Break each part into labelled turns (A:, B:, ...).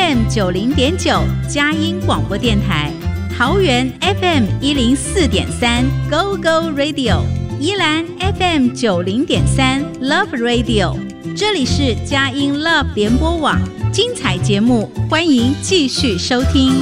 A: FM 90.9佳音广播电台，桃园 FM 104.3 Go Go Radio， 宜兰 FM 90.3 Love Radio， 这里是佳音 Love 联播网，精彩节目欢迎继续收听。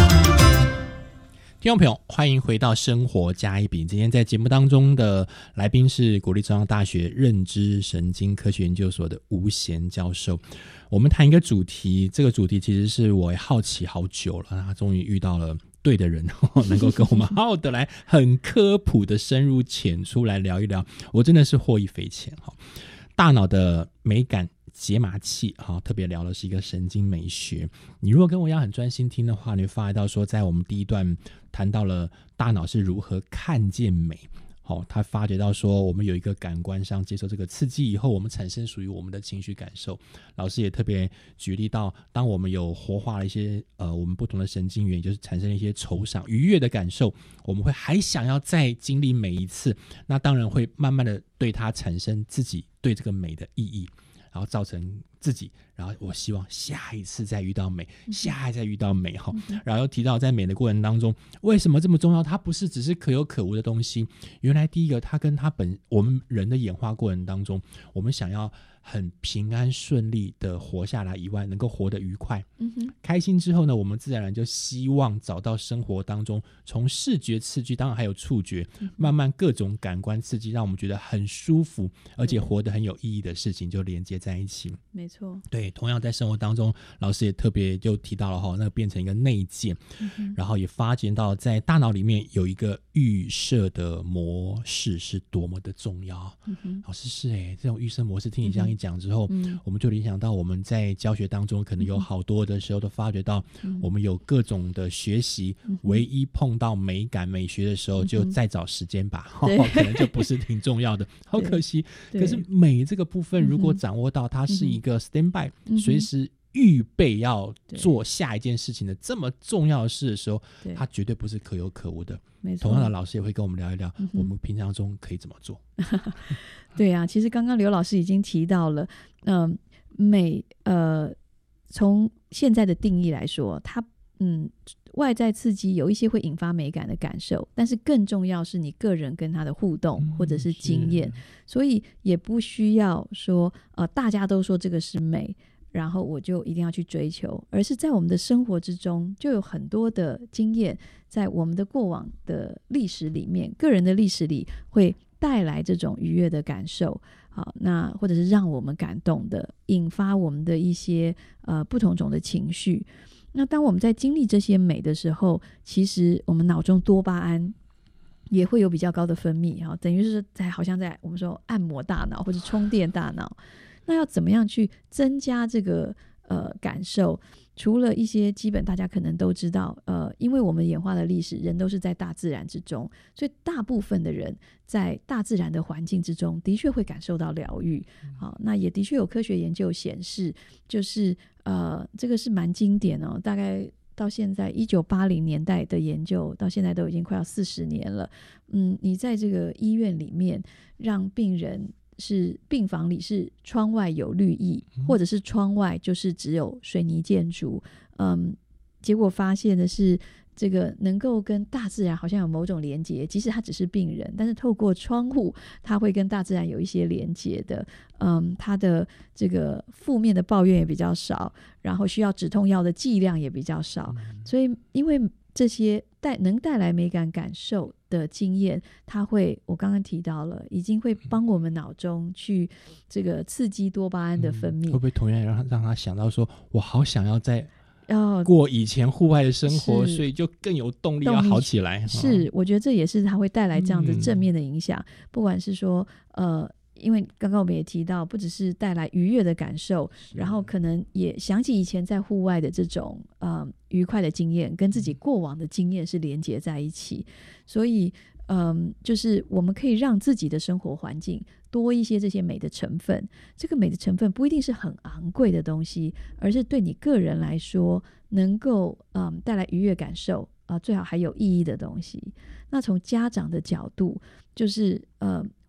B: 听众朋友，欢迎回到生活加一笔。今天在节目当中的来宾是国立中央大学认知神经科学研究所的吴贤教授。我们谈一个主题，这个主题其实是我好奇好久了，他终于遇到了对的人，能够跟我们好好的来很科普的深入浅出来聊一聊，我真的是获益匪浅。大脑的美感解码器，特别聊的是一个神经美学。你如果跟我一样很专心听的话，你会发现到说，在我们第一段谈到了大脑是如何看见美。他发觉到说，我们有一个感官上接受这个刺激以后，我们产生属于我们的情绪感受。老师也特别举例到，当我们有活化了一些我们不同的神经元，就是产生了一些酬赏愉悦的感受，我们会还想要再经历每一次，那当然会慢慢的对它产生自己对这个美的意义，然后造成自己，然后我希望下一次再遇到美，下一次再遇到美。然后又提到在美的过程当中为什么这么重要，它不是只是可有可无的东西。原来第一个，它跟我们人的演化过程当中，我们想要很平安顺利的活下来以外，能够活得愉快开心之后呢，我们自然而然就希望找到生活当中从视觉刺激，当然还有触觉，慢慢各种感官刺激，让我们觉得很舒服而且活得很有意义的事情就连接在一起。
C: 没错，
B: 对，同样在生活当中，老师也特别就提到了那个变成一个内建，然后也发现到在大脑里面有一个预设的模式是多么的重要。老师是这种预设模式，听你这样一讲之后，我们就联想到我们在教学当中可能有好多的时候都发觉到，我们有各种的学习，唯一碰到美感美学的时候就再找时间吧，可能就不是挺重要的，好可惜。可是美这个部分如果掌握到它是一个 stand by，随时预备要做下一件事情的这么重要的事的时候，它绝对不是可有可无的。同样的，老师也会跟我们聊一聊，我们平常中可以怎么做。
C: 对啊，其实刚刚刘老师已经提到了，美从现在的定义来说，它外在刺激有一些会引发美感的感受，但是更重要是你个人跟他的互动或者是经验，所以也不需要说大家都说这个是美，然后我就一定要去追求，而是在我们的生活之中就有很多的经验，在我们的过往的历史里面，个人的历史里会带来这种愉悦的感受，好，那或者是让我们感动的，引发我们的一些不同种的情绪。那当我们在经历这些美的时候，其实我们脑中多巴胺也会有比较高的分泌，等于是好像在我们说按摩大脑或者充电大脑。那要怎么样去增加这个感受？除了一些基本大家可能都知道，因为我们演化的历史，人都是在大自然之中，所以大部分的人在大自然的环境之中的确会感受到疗愈。好，那也的确有科学研究显示，就是这个是蛮经典哦，大概到现在1980年代的研究到现在都已经快要40年了。你在这个医院里面让病人是病房里是窗外有绿意，或者是窗外就是只有水泥建筑，结果发现的是这个能够跟大自然好像有某种连结，即使他只是病人，但是透过窗户他会跟大自然有一些连结的。他的这个负面的抱怨也比较少，然后需要止痛药的剂量也比较少，所以因为这些能带来美感感受的经验，它会我刚刚提到了，已经会帮我们脑中去这个刺激多巴胺的分泌。
B: 会不会同样让他想到说，我好想要再过以前户外的生活，所以就更有动力要好起来。
C: 是，我觉得这也是它会带来这样的正面的影响，不管是说因为刚刚我们也提到，不只是带来愉悦的感受，然后可能也想起以前在户外的这种愉快的经验，跟自己过往的经验是连结在一起，所以就是我们可以让自己的生活环境多一些这些美的成分。这个美的成分不一定是很昂贵的东西，而是对你个人来说能够带来愉悦感受，最好还有意义的东西。那从家长的角度，就是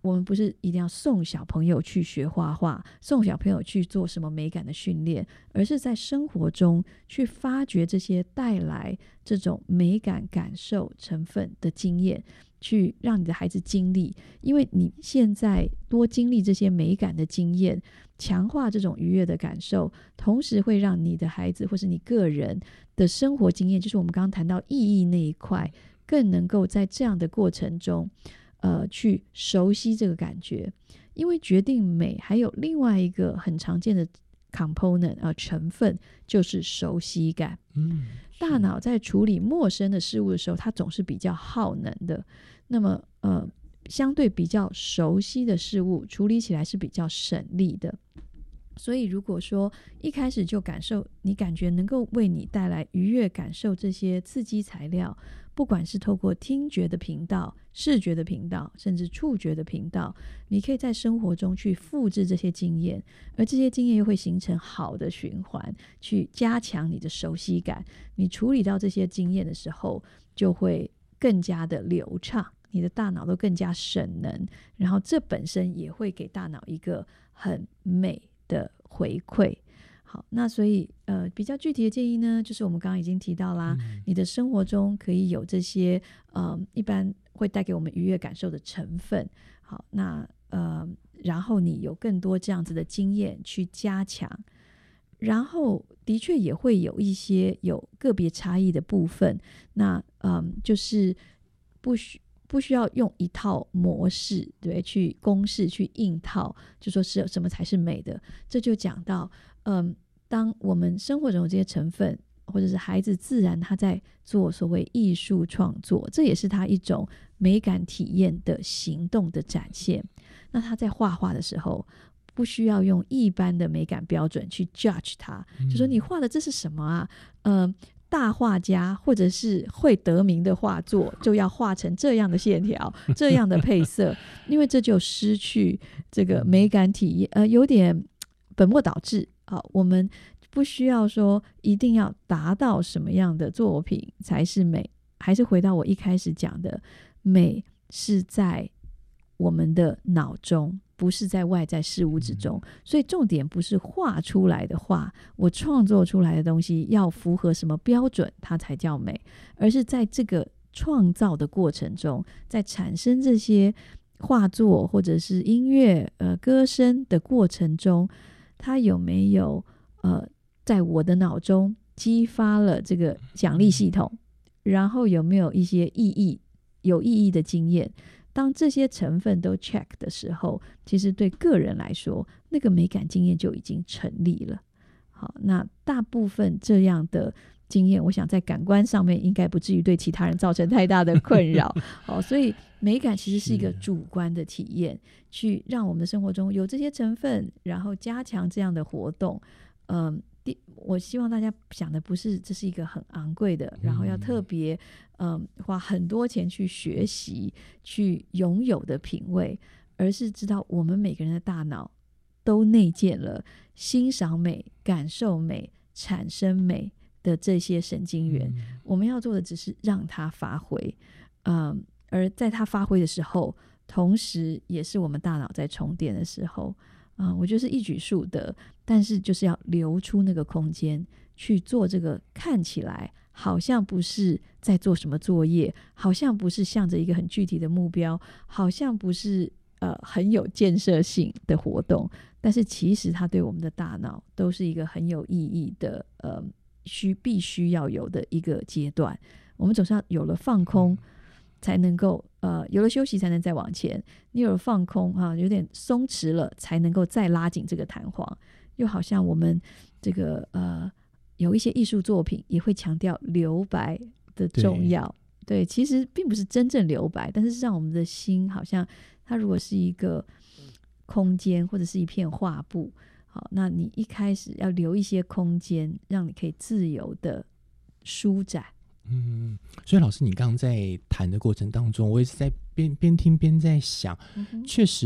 C: 我们不是一定要送小朋友去学画画，送小朋友去做什么美感的训练，而是在生活中去发掘这些带来这种美感感受成分的经验，去让你的孩子经历。因为你现在多经历这些美感的经验，强化这种愉悦的感受，同时会让你的孩子或是你个人的生活经验，就是我们刚刚谈到意义那一块，更能够在这样的过程中去熟悉这个感觉。因为决定美还有另外一个很常见的 component 成分，就是熟悉感。大脑在处理陌生的事物的时候，它总是比较耗能的。那么相对比较熟悉的事物，处理起来是比较省力的。所以如果说一开始就你感觉能够为你带来愉悦感受这些刺激材料，不管是透过听觉的频道、视觉的频道，甚至触觉的频道，你可以在生活中去复制这些经验，而这些经验又会形成好的循环，去加强你的熟悉感。你处理到这些经验的时候，就会更加的流畅，你的大脑都更加省能，然后这本身也会给大脑一个很美的回馈。好，那所以比较具体的建议呢，就是我们刚刚已经提到啦，你的生活中可以有这些一般会带给我们愉悦感受的成分。好，那然后你有更多这样子的经验去加强，然后的确也会有一些有个别差异的部分。那就是不需要用一套模式，对，去公式去硬套，就说是什么才是美的。这就讲到当我们生活中有这些成分，或者是孩子自然他在做所谓艺术创作，这也是他一种美感体验的行动的展现。那他在画画的时候，不需要用一般的美感标准去 judge 他，就说你画的这是什么啊？大画家或者是会得名的画作就要画成这样的线条这样的配色，因为这就失去这个美感体验，有点本末倒置。好，我们不需要说一定要达到什么样的作品才是美，还是回到我一开始讲的，美是在我们的脑中，不是在外在事物之中。所以重点不是画出来的画，我创作出来的东西要符合什么标准它才叫美，而是在这个创造的过程中，在产生这些画作或者是音乐歌声的过程中，它有没有在我的脑中激发了这个奖励系统，然后有没有一些有意义的经验。当这些成分都 check 的时候，其实对个人来说，那个美感经验就已经成立了。好，那大部分这样的经验，我想在感官上面应该不至于对其他人造成太大的困扰。好，所以美感其实是一个主观的体验，去让我们的生活中有这些成分，然后加强这样的活动。我希望大家想的不是这是一个很昂贵的，然后要特别花很多钱去学习去拥有的品味，而是知道我们每个人的大脑都内建了欣赏美、感受美、产生美的这些神经元。我们要做的只是让它发挥，而在它发挥的时候，同时也是我们大脑在充电的时候。我觉得是一举数得，但是就是要留出那个空间去做这个看起来好像不是在做什么作业，好像不是向着一个很具体的目标，好像不是很有建设性的活动，但是其实它对我们的大脑都是一个很有意义的必须要有的一个阶段。我们总是要有了放空才能够有了休息才能再往前，你有了放空有点松弛了才能够再拉紧这个弹簧。又好像我们这个有一些艺术作品也会强调留白的重要， 对，其实并不是真正留白，但是让我们的心好像它如果是一个空间或者是一片画布，好，那你一开始要留一些空间让你可以自由的舒展。
B: 所以老师你刚刚在谈的过程当中，我也是在边听边在想，确实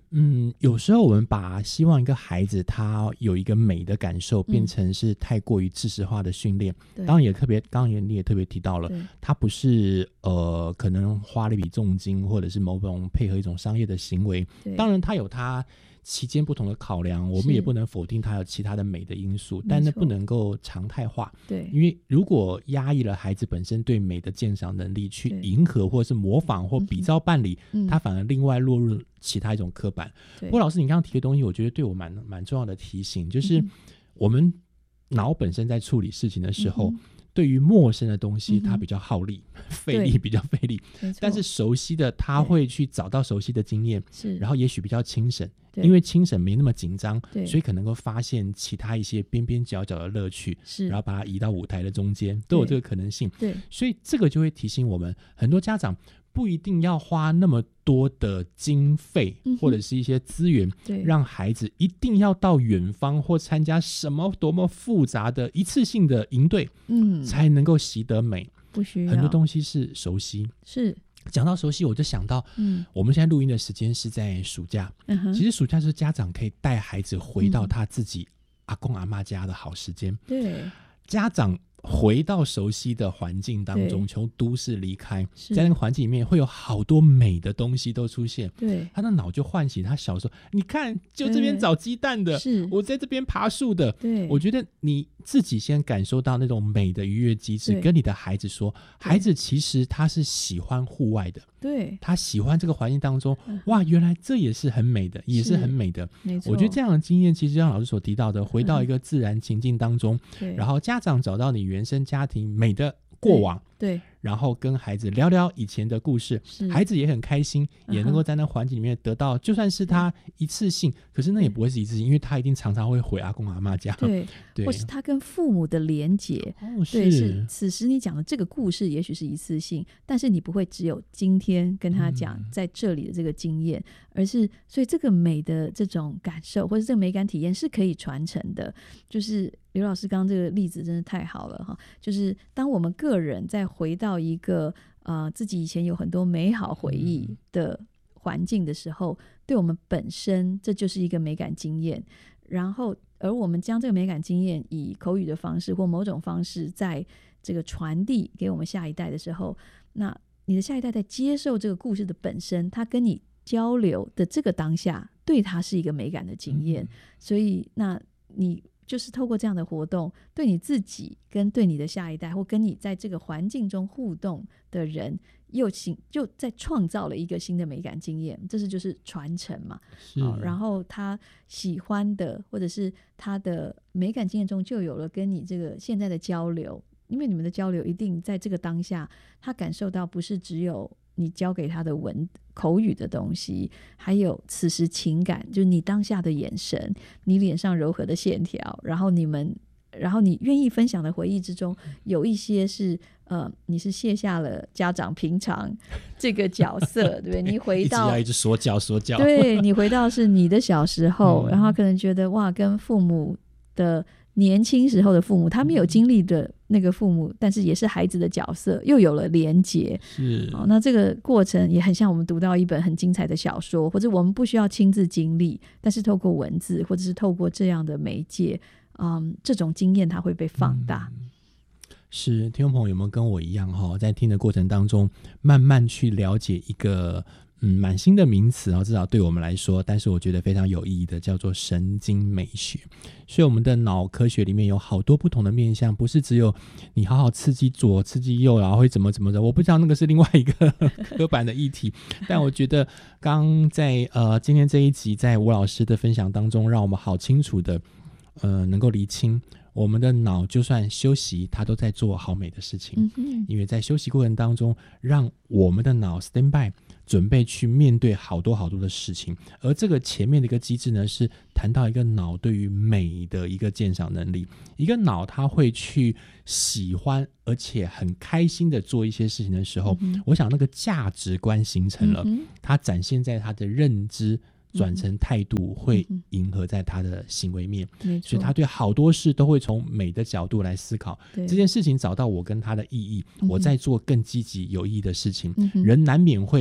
B: 有时候我们把希望一个孩子他有一个美的感受变成是太过于知识化的训练，当然也特别，刚刚你也特别提到了，他不是可能花了一笔重金或者是某种配合一种商业的行为，当然他有他期间不同的考量，我们也不能否定它有其他的美的因素，但那不能够常态化。对，因为如果压抑了孩子本身对美的鉴赏能力，去迎合或是模仿或比照办理，他反而另外落入其他一种刻板。不过老师你刚刚提的东西，我觉得对我蛮重要的提醒，就是我们脑本身在处理事情的时候，对于陌生的东西它比较耗力，费力比较费力，但是熟悉的他会去找到熟悉的经验，然后也许比较轻省，因为轻省没那么紧张，所以可能够发现其他一些边边角角的乐趣，然后把它移到舞台的中间，都有这个可能性。所以这个就会提醒我们，很多家长不一定要花那么多的经费或者是一些资源，让孩子一定要到远方或参加什么多么复杂的一次性的营队，才能够习得美。不需要，很多东西是熟悉。是讲到熟悉，我就想到，我们现在录音的时间是在暑假，其实暑假是家长可以带孩子回到他自己阿公阿嬷家的好时间。对，家长回到熟悉的环境当中，从都市离开，在那个环境里面会有好多美的东西都出现，他的脑就唤起他小时候，你看就这边找鸡蛋的，我在这边爬树的。我觉得你自己先感受到那种美的愉悦机制，跟你的孩子说，孩子其实他是喜欢户外的，他喜欢这个环境当中，哇，原来这也是很美的，也是很美的。我觉得这样的经验其实就像老师所提到的，回到一个自然情境当中，然后家长找到你原生家庭美的过往，然后跟孩子聊聊以前的故事，孩子也很开心，也能够在那环境里面得到，就算是他一次性，可是那也不会是一次性，因为他一定常常会回阿公阿嬷家，对，或是他跟父母的连结，对，是此时你讲的这个故事也许是一次性，但是你不会只有今天跟他讲在这里的这个经验，而是所以这个美的这种感受或者这个美感体验是可以传承的。就是刘老师刚刚这个例子真的太好了哈，就是当我们个人再回到一个自己以前有很多美好回忆的环境的时候，对我们本身这就是一个美感经验，然后而我们将这个美感经验以口语的方式或某种方式在这个传递给我们下一代的时候，那你的下一代在接受这个故事的本身，他跟你交流的这个当下对他是一个美感的经验，所以那你就是透过这样的活动，对你自己跟对你的下一代或跟你在这个环境中互动的人又在创造了一个新的美感经验，这是就是传承嘛。然后他喜欢的或者是他的美感经验中就有了跟你这个现在的交流，因为你们的交流一定在这个当下他感受到不是只有你教给他的口语的东西，还有此时情感，就是你当下的眼神，你脸上柔和的线条，然后你愿意分享的回忆之中，有一些是你是卸下了家长平常这个角色，对不对？你回到一直说教，
C: 对，你回到是你的小时候，然后可能觉得哇，跟父母的年轻时候的父母，他们有经历的那个父母，但是也是孩子的角色，又有了连结。那这个过程也很像我们读到一本很精彩的小说，或者我们不需要亲自经历，但是透过文字或者是透过这样的媒介，这种经验它会被放大。
B: 是，听众朋友有没有跟我一样在听的过程当中慢慢去了解一个蛮新的名词至少对我们来说，但是我觉得非常有意义的，叫做神经美学。所以我们的脑科学里面有好多不同的面向，不是只有你好好刺激左刺激右然后会怎么的，我不知道那个是另外一个刻板的议题。但我觉得刚在今天这一集在吴老师的分享当中，让我们好清楚的能够厘清我们的脑就算休息它都在做好美的事情，因为在休息过程当中让我们的脑 stand by 准备去面对好多好多的事情。而这个前面的一个机制呢，是谈到一个脑对于美的一个鉴赏能力，一个脑它会去喜欢而且很开心的做一些事情的时候，我想那个价值观形成了，它展现在它的认知转成态度，会迎合在他的行为面，所以他对好多事都会从美的角度来思考，这件事情找到我跟他的意义，我再做更积极有意义的事情。人难免会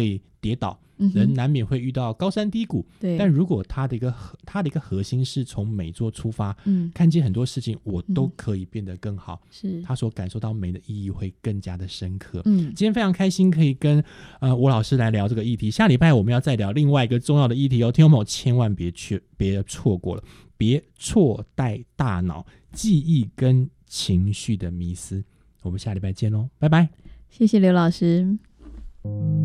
B: 跌倒，人难免会遇到高山低谷，
C: 对，
B: 但如果他的一个核心是从美做出发，看见很多事情我都可以变得更好，
C: 是
B: 他所感受到美的意义会更加的深刻。今天非常开心可以跟吴老师来聊这个议题，下礼拜我们要再聊另外一个重要的议题哦，听众朋友千万别错过了，别错待大脑记忆跟情绪的迷思。我们下礼拜见喽，拜拜。
C: 谢谢刘老师。